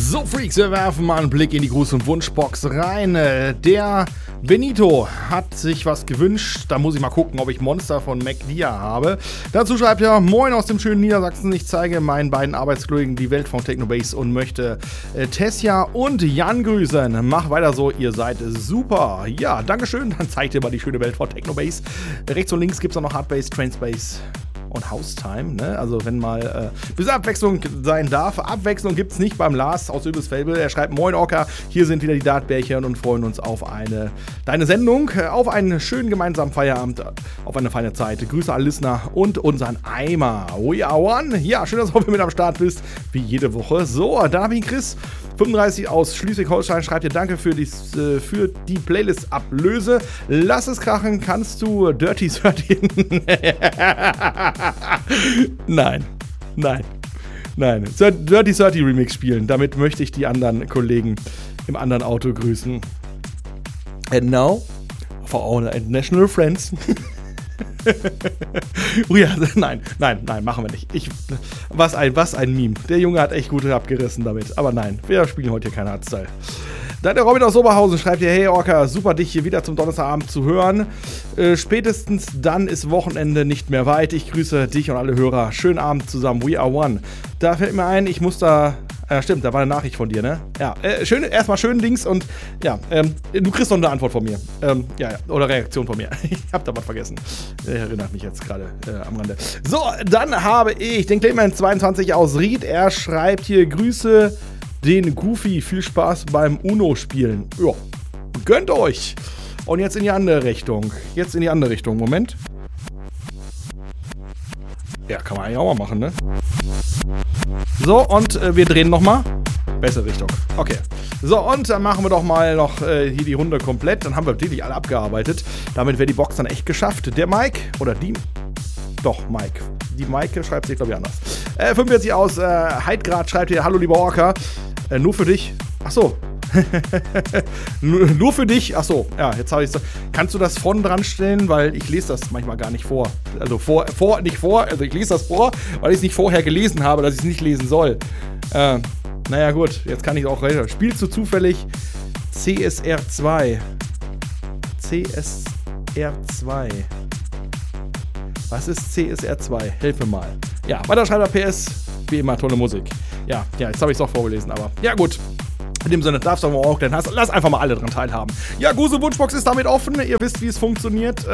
So, Freaks, wir werfen mal einen Blick in die Gruß- und Wunschbox rein. Der Benito hat sich was gewünscht. Da muss ich mal gucken, ob ich Monster von MacDia habe. Dazu schreibt er: Moin aus dem schönen Niedersachsen. Ich zeige meinen beiden Arbeitskollegen die Welt von Technobase und möchte Tessia und Jan grüßen. Mach weiter so, ihr seid super. Ja, dankeschön. Dann zeigt ihr mal die schöne Welt von Technobase. Rechts und links gibt es auch noch Hardbase, Trainspace und Haustime, ne? Also wenn mal bis Abwechslung sein darf. Abwechslung gibt's nicht beim Lars aus Übelsfable. Er schreibt: Moin Orca, hier sind wieder die Dartbärchen und freuen uns auf deine Sendung, auf einen schönen gemeinsamen Feierabend, auf eine feine Zeit. Grüße an Listener und unseren Eimer. We are one. Ja, schön, dass du mit am Start bist, wie jede Woche. So, dann habe ich Chris 35 aus Schleswig-Holstein, schreibt dir: Danke für die Playlist-Ablöse. Lass es krachen, kannst du Dirty 13? Nein. Dirty 30 Remix spielen. Damit möchte ich die anderen Kollegen im anderen Auto grüßen. And now, for all international friends. Nein, machen wir nicht. Was ein Meme. Der Junge hat echt gut abgerissen damit. Aber nein, wir spielen heute hier kein Hardstyle. Dann der Robin aus Oberhausen schreibt hier: Hey Orca, super dich hier wieder zum Donnerstagabend zu hören. Spätestens dann ist Wochenende nicht mehr weit. Ich grüße dich und alle Hörer. Schönen Abend zusammen. We are one. Da fällt mir ein, ich muss da... stimmt, da war eine Nachricht von dir, ne? Ja, erstmal schön Dings und ja, du kriegst noch eine Antwort von mir. Oder Reaktion von mir. Ich hab da was vergessen. Erinnert mich jetzt gerade am Rande. So, dann habe ich den Clayman22 aus Ried. Er schreibt hier: Grüße den Goofy, viel Spaß beim Uno-Spielen. Ja, gönnt euch. Und jetzt in die andere Richtung. Moment. Ja, kann man eigentlich auch mal machen, ne? So, und wir drehen nochmal. Bessere Richtung. Okay. So, und dann machen wir doch mal noch hier die Runde komplett. Dann haben wir wirklich alle abgearbeitet. Damit wäre die Box dann echt geschafft. Der Mike, oder die... Doch, Mike. Die Maike schreibt sich, glaube ich, anders. 45 aus Heidgrad schreibt hier: Hallo, lieber Orca. Nur für dich. Achso. Nur für dich. Achso. Ja, jetzt habe ich so. Kannst du das vorne dran stellen? Weil ich lese das manchmal gar nicht vor. Also nicht vor. Also ich lese das vor, weil ich es nicht vorher gelesen habe, dass ich es nicht lesen soll. Naja, gut. Jetzt kann ich auch reden. Spielst du zufällig CSR 2? CSR 2. Was ist CSR 2? Hilf mir mal. Ja, weiter schreibt er: PS. Wie immer, tolle Musik. Ja, jetzt habe ich es auch vorgelesen, aber ja, gut. In dem Sinne, darfst du aber auch, denn lass einfach mal alle dran teilhaben. Ja, Guse Wunschbox ist damit offen. Ihr wisst, wie es funktioniert.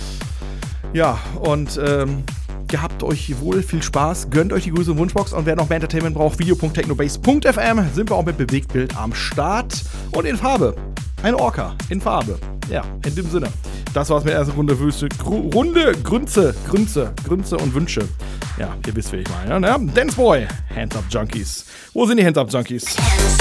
Gehabt euch wohl, viel Spaß. Gönnt euch die Guse Wunschbox. Und wer noch mehr Entertainment braucht, video.technobase.fm, sind wir auch mit Bewegtbild am Start. Und in Farbe. Ein Orca in Farbe. Ja, in dem Sinne. Das war's mit der ersten Runde Grünze und Wünsche. Ja, ihr wisst, wie ich meine. Ne? Dance Boy, Hands Up Junkies. Wo sind die Hands Up Junkies? Hands